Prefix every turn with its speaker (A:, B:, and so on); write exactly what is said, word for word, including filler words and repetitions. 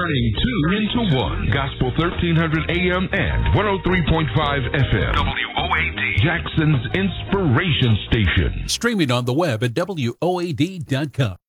A: Turning two into one. Gospel thirteen hundred A M and one oh three point five F M. W O A D. Jackson's Inspiration Station.
B: Streaming on the web at W O A D dot com.